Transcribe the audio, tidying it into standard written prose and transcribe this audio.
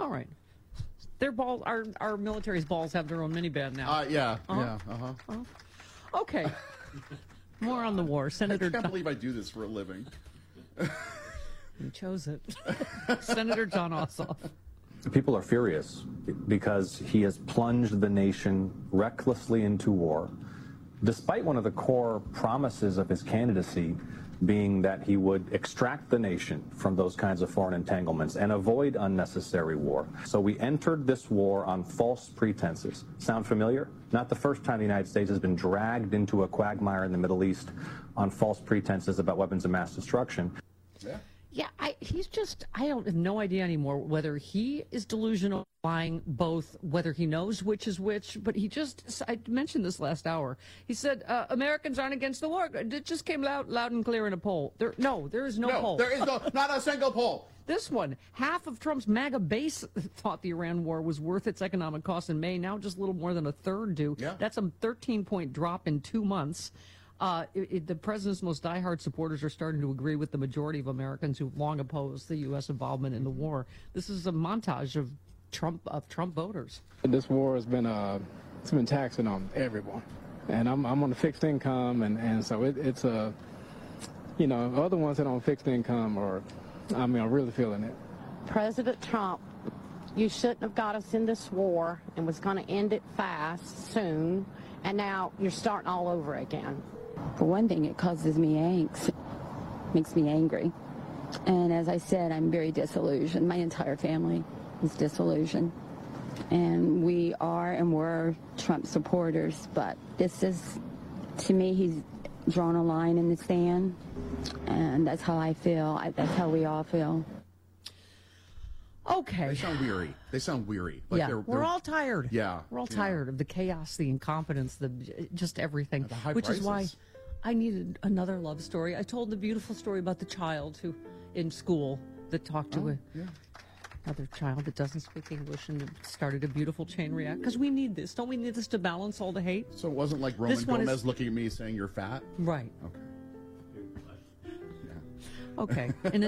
All right. Their balls, our military's balls have their own minivan now. Yeah. Okay. More on the war. Senator I can't believe I do this for a living. You chose it. Senator Jon Ossoff. People are furious because he has plunged the nation recklessly into war, despite one of the core promises of his candidacy being that he would extract the nation from those kinds of foreign entanglements and avoid unnecessary war. So we entered this war on false pretenses. Sound familiar? Not the first time the United States has been dragged into a quagmire in the Middle East on false pretenses about weapons of mass destruction. Yeah, I have no idea anymore whether he is delusional, lying, both, whether he knows which is which, but I mentioned this last hour. He said, Americans aren't against the war. It just came loud and clear in a poll. There is no poll. There is not a single poll. This one, half of Trump's MAGA base thought the Iran war was worth its economic cost in May. Now just a little more than a third do. Yeah. That's a 13-point drop in 2 months. The president's most diehard supporters are starting to agree with the majority of Americans who long opposed the U.S. involvement in the war. This is a montage of Trump voters. This war has been it's been taxing on everyone, and I'm on a fixed income, and so it's other ones that are on fixed income are really feeling it. President Trump, you shouldn't have got us in this war and was going to end it fast, soon, and now you're starting all over again. For one thing, it causes me angst, makes me angry. And as I said, I'm very disillusioned. My entire family is disillusioned. And we are and were Trump supporters, but this is, to me, he's drawn a line in the sand, and that's how I feel. That's how we all feel. Okay. They sound weary. We're all tired. Yeah. We're all tired of the chaos, the incompetence, just everything. The high which prices. is why I needed another love story. I told the beautiful story about the child who, in school, that talked to another child that doesn't speak English, and it started a beautiful chain reaction. Because we need this. Don't we need this to balance all the hate? So it wasn't like Roman Gomez looking at me saying you're fat? Right. Okay. Okay. And